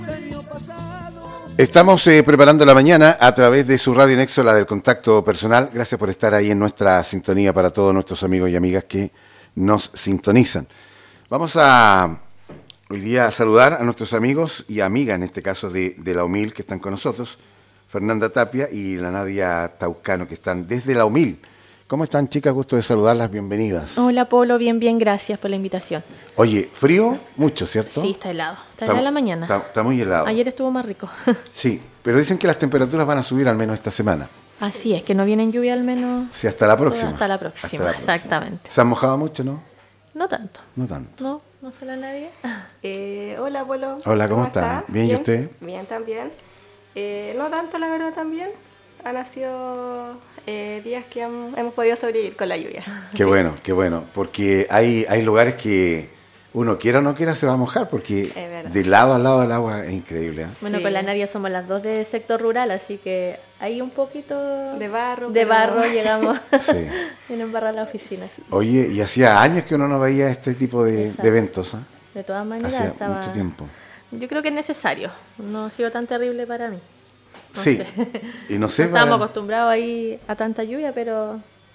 Estamos preparando la mañana a través de su Radio Nexo, la del contacto personal. Gracias por estar ahí en nuestra sintonía para todos nuestros amigos y amigas que nos sintonizan. Vamos a hoy día a saludar a nuestros amigos y amigas, en este caso de la UMIL, que están con nosotros, Fernanda Tapia y la Nadia Taucano, que están desde la UMIL. ¿Cómo están, chicas? Gusto de saludarlas, bienvenidas. Hola, Polo, bien, gracias por la invitación. Oye, frío, mucho, ¿cierto? Sí, está helado. Está helado en la mañana. Está muy helado. Ayer estuvo más rico. Sí, pero dicen que las temperaturas van a subir al menos esta semana. Así es, que no viene lluvia al menos. Sí, hasta la próxima. Hasta la próxima, exactamente. ¿Se han mojado mucho, no? No tanto. No tanto. No se la nadie. Hola, Polo. Hola, ¿cómo está? ¿Bien y usted? Bien, también. No tanto, la verdad, también. Han sido días que hemos podido sobrevivir con la lluvia. Qué bueno, porque hay lugares que uno quiera o no quiera se va a mojar, porque de lado a lado del agua es increíble. Bueno, sí. Con la Nadia somos las dos del sector rural, así que hay un poquito de barro llegamos sí. en embarrar la oficina. Oye, y hacía años que uno no veía este tipo de eventos, ¿eh? De todas maneras, hacía mucho tiempo. Yo creo que es necesario, no ha sido tan terrible para mí. No sé. Y no sé. No estábamos acostumbrados ahí a tanta lluvia, pero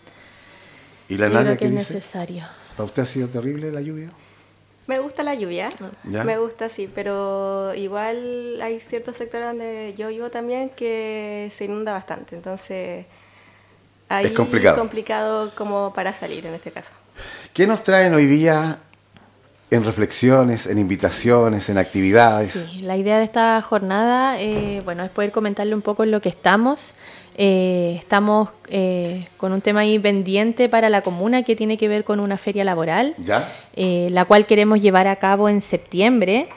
¿y la Nadia qué dice? Es necesario. ¿Para usted ha sido terrible la lluvia? Me gusta la lluvia, ¿Ya? Me gusta, sí, pero igual hay ciertos sectores donde yo vivo también que se inunda bastante, entonces ahí es complicado. Como para salir en este caso. ¿Qué nos traen hoy día en reflexiones, en invitaciones, en actividades? Sí, la idea de esta jornada, es poder comentarle un poco en lo que estamos. Estamos con un tema ahí pendiente para la comuna que tiene que ver con una feria laboral, ¿ya? La cual queremos llevar a cabo en septiembre,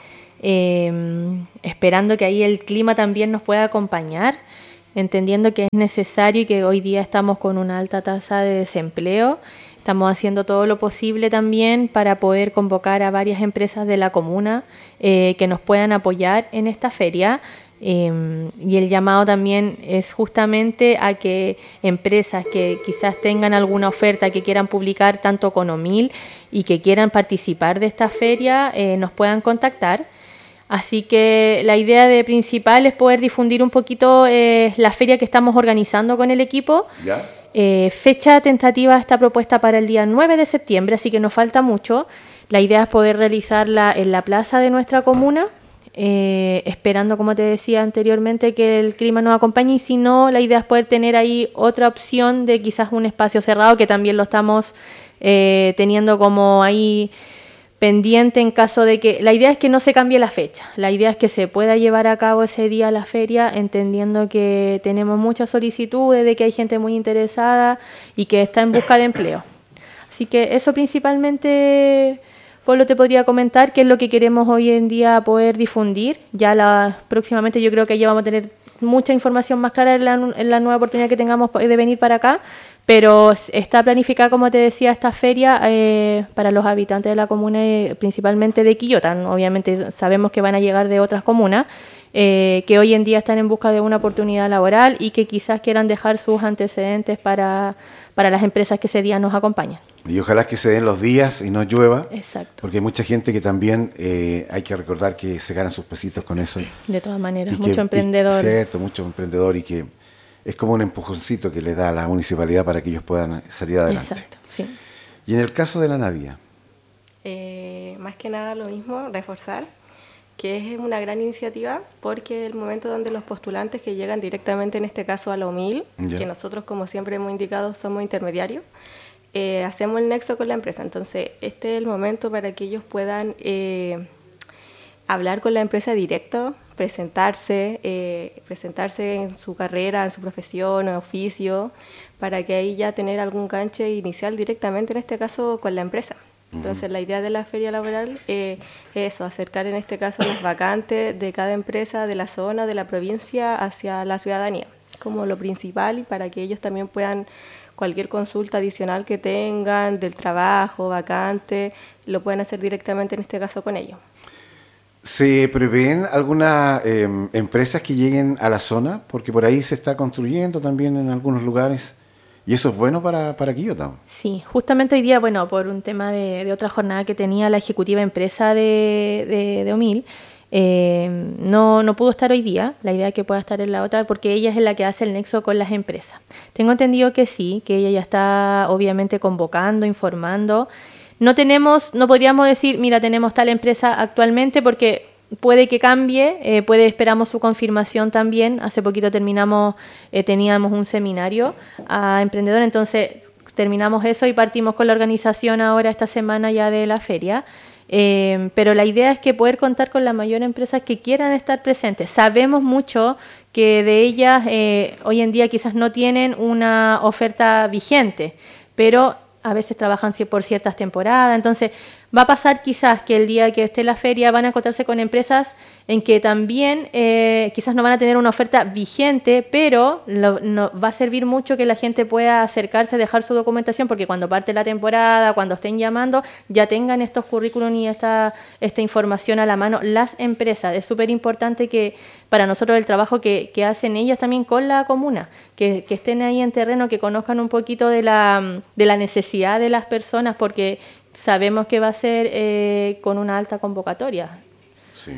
esperando que ahí el clima también nos pueda acompañar, entendiendo que es necesario y que hoy día estamos con una alta tasa de desempleo. Estamos haciendo todo lo posible también para poder convocar a varias empresas de la comuna que nos puedan apoyar en esta feria. Y el llamado también es justamente a que empresas que quizás tengan alguna oferta que quieran publicar tanto con OMIL y que quieran participar de esta feria nos puedan contactar. Así que la idea principal es poder difundir un poquito la feria que estamos organizando con el equipo. ¿Ya? Fecha tentativa está propuesta para el día 9 de septiembre, así que nos falta mucho. La idea es poder realizarla en la plaza de nuestra comuna, esperando, como te decía anteriormente, que el clima nos acompañe, y si no, la idea es poder tener ahí otra opción de quizás un espacio cerrado, que también lo estamos teniendo como ahí pendiente en caso de que... La idea es que no se cambie la fecha, la idea es que se pueda llevar a cabo ese día la feria, entendiendo que tenemos muchas solicitudes, de que hay gente muy interesada y que está en busca de empleo. Así que eso principalmente, Polo, te podría comentar, que es lo que queremos hoy en día poder difundir. Ya próximamente yo creo que ya vamos a tener mucha información más clara en la nueva oportunidad que tengamos de venir para acá, pero está planificada, como te decía, esta feria para los habitantes de la comuna, principalmente de Quillota. Obviamente sabemos que van a llegar de otras comunas que hoy en día están en busca de una oportunidad laboral y que quizás quieran dejar sus antecedentes para las empresas que ese día nos acompañan. Y ojalá que se den los días y no llueva. Exacto. Porque hay mucha gente que también hay que recordar que se ganan sus pesitos con eso. De todas maneras, mucho emprendedor. Cierto, mucho emprendedor, y que es como un empujoncito que le da a la municipalidad para que ellos puedan salir adelante. Exacto, sí. Y en el caso de la Nadia. Más que nada lo mismo, reforzar que es una gran iniciativa, porque el momento donde los postulantes que llegan directamente, en este caso a la UMIL, que nosotros, como siempre hemos indicado, somos intermediarios, hacemos el nexo con la empresa. Entonces, este es el momento para que ellos puedan hablar con la empresa directo, presentarse en su carrera, en su profesión o oficio, para que ahí ya tener algún ganche inicial directamente, en este caso, con la empresa. Entonces, la idea de la feria laboral es eso, acercar en este caso las vacantes de cada empresa, de la zona, de la provincia, hacia la ciudadanía, como lo principal, y para que ellos también puedan, cualquier consulta adicional que tengan del trabajo, vacante, lo pueden hacer directamente, en este caso, con ellos. ¿Se prevén algunas empresas que lleguen a la zona? Porque por ahí se está construyendo también en algunos lugares. ¿Y eso es bueno para Quillota? Sí, justamente hoy día, por un tema de otra jornada que tenía la ejecutiva empresa de OMIL, No pudo estar hoy día, la idea es que pueda estar en la otra, porque ella es la que hace el nexo con las empresas. Tengo entendido que sí, que ella ya está obviamente convocando, informando. No podríamos decir, mira, tenemos tal empresa actualmente, porque puede que cambie, esperamos su confirmación también. Hace poquito teníamos un seminario a emprendedores, entonces terminamos eso y partimos con la organización ahora esta semana ya de la feria. Pero la idea es que poder contar con las mayores empresas que quieran estar presentes. Sabemos mucho que de ellas hoy en día quizás no tienen una oferta vigente, pero a veces trabajan por ciertas temporadas. Entonces va a pasar quizás que el día que esté la feria van a encontrarse con empresas en que también quizás no van a tener una oferta vigente, pero va a servir mucho que la gente pueda acercarse, dejar su documentación, porque cuando parte la temporada, cuando estén llamando, ya tengan estos currículum y esta información a la mano las empresas. Es súper importante que para nosotros el trabajo que hacen ellas también con la comuna, que estén ahí en terreno, que conozcan un poquito de la necesidad de las personas, porque sabemos que va a ser con una alta convocatoria. Sí.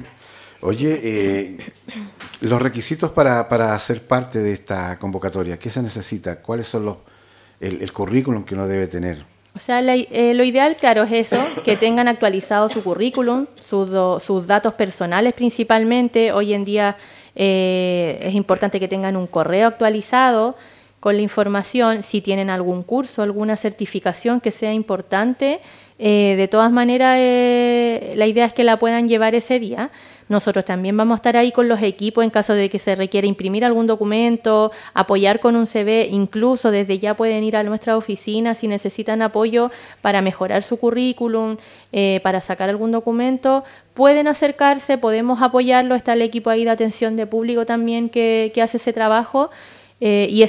Oye, los requisitos para ser parte de esta convocatoria, ¿qué se necesita? ¿Cuáles son el currículum que uno debe tener? O sea, lo ideal, claro, es eso, que tengan actualizado su currículum, sus datos personales principalmente. Hoy en día es importante que tengan un correo actualizado con la información, si tienen algún curso, alguna certificación que sea importante. De todas maneras, la idea es que la puedan llevar ese día. Nosotros también vamos a estar ahí con los equipos en caso de que se requiera imprimir algún documento, apoyar con un CV, incluso desde ya pueden ir a nuestra oficina si necesitan apoyo para mejorar su currículum, para sacar algún documento. Pueden acercarse, podemos apoyarlo, está el equipo ahí de atención de público también que hace ese trabajo. Y